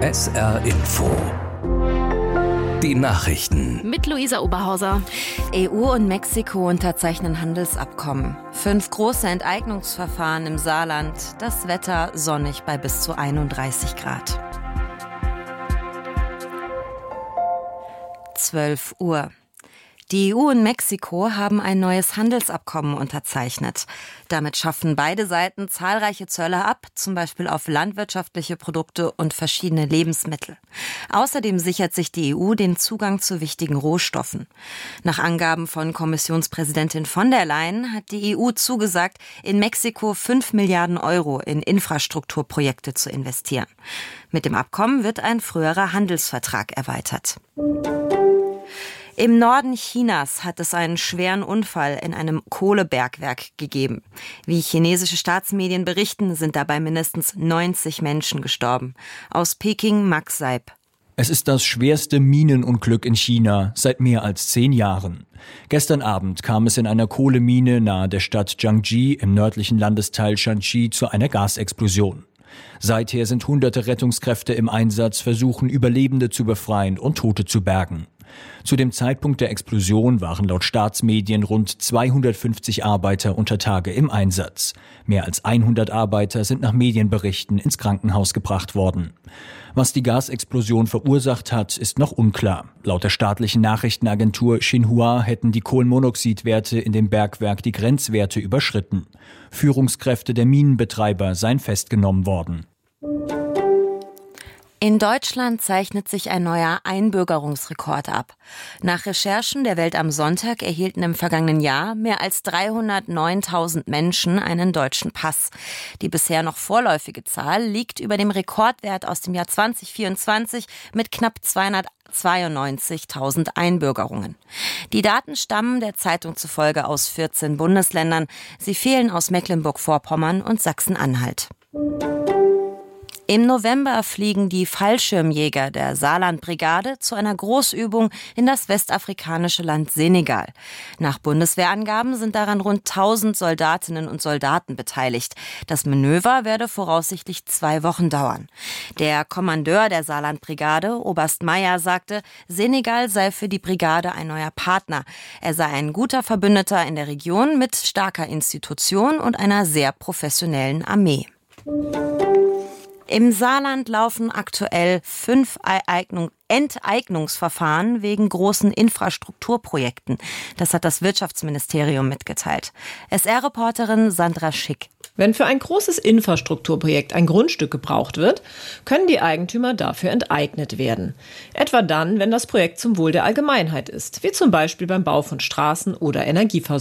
SR Info. Die Nachrichten. Mit Luisa Oberhauser. EU und Mexiko unterzeichnen Handelsabkommen. 5 große Enteignungsverfahren im Saarland. Das Wetter sonnig bei bis zu 31 Grad. 12 Uhr. Die EU und Mexiko haben ein neues Handelsabkommen unterzeichnet. Damit schaffen beide Seiten zahlreiche Zölle ab, zum Beispiel auf landwirtschaftliche Produkte und verschiedene Lebensmittel. Außerdem sichert sich die EU den Zugang zu wichtigen Rohstoffen. Nach Angaben von Kommissionspräsidentin von der Leyen hat die EU zugesagt, in Mexiko 5 Milliarden Euro in Infrastrukturprojekte zu investieren. Mit dem Abkommen wird ein früherer Handelsvertrag erweitert. Im Norden Chinas hat es einen schweren Unfall in einem Kohlebergwerk gegeben. Wie chinesische Staatsmedien berichten, sind dabei mindestens 90 Menschen gestorben. Aus Peking Max Seib. Es ist das schwerste Minenunglück in China seit mehr als 10 Jahren. Gestern Abend kam es in einer Kohlemine nahe der Stadt Jiangji im nördlichen Landesteil Shanxi zu einer Gasexplosion. Seither sind hunderte Rettungskräfte im Einsatz, versuchen Überlebende zu befreien und Tote zu bergen. Zu dem Zeitpunkt der Explosion waren laut Staatsmedien rund 250 Arbeiter unter Tage im Einsatz. Mehr als 100 Arbeiter sind nach Medienberichten ins Krankenhaus gebracht worden. Was die Gasexplosion verursacht hat, ist noch unklar. Laut der staatlichen Nachrichtenagentur Xinhua hätten die Kohlenmonoxidwerte in dem Bergwerk die Grenzwerte überschritten. Führungskräfte der Minenbetreiber seien festgenommen worden. In Deutschland zeichnet sich ein neuer Einbürgerungsrekord ab. Nach Recherchen der Welt am Sonntag erhielten im vergangenen Jahr mehr als 309.000 Menschen einen deutschen Pass. Die bisher noch vorläufige Zahl liegt über dem Rekordwert aus dem Jahr 2024 mit knapp 292.000 Einbürgerungen. Die Daten stammen der Zeitung zufolge aus 14 Bundesländern. Sie fehlen aus Mecklenburg-Vorpommern und Sachsen-Anhalt. Im November fliegen die Fallschirmjäger der Saarland-Brigade zu einer Großübung in das westafrikanische Land Senegal. Nach Bundeswehrangaben sind daran rund 1000 Soldatinnen und Soldaten beteiligt. Das Manöver werde voraussichtlich 2 Wochen dauern. Der Kommandeur der Saarland-Brigade, Oberst Meyer, sagte, Senegal sei für die Brigade ein neuer Partner. Er sei ein guter Verbündeter in der Region mit starker Institution und einer sehr professionellen Armee. Im Saarland laufen aktuell 5 Enteignungsverfahren wegen großen Infrastrukturprojekten. Das hat das Wirtschaftsministerium mitgeteilt. SR-Reporterin Sandra Schick. Wenn für ein großes Infrastrukturprojekt ein Grundstück gebraucht wird, können die Eigentümer dafür enteignet werden. Etwa dann, wenn das Projekt zum Wohl der Allgemeinheit ist, wie zum Beispiel beim Bau von Straßen oder Energieversorgung.